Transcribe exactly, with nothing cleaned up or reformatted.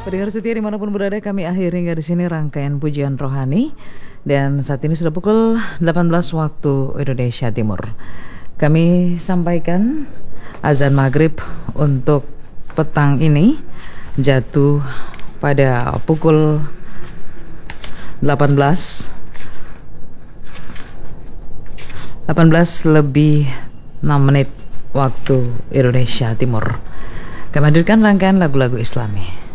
Pendengar setia dimanapun berada, kami akhiri hingga di sini rangkaian pujian rohani. Dan saat ini sudah pukul delapan belas waktu Indonesia Timur. Kami sampaikan azan maghrib untuk petang ini jatuh pada pukul delapan belas lebih enam menit waktu Indonesia Timur. Kami hadirkan rangkaian lagu-lagu Islami.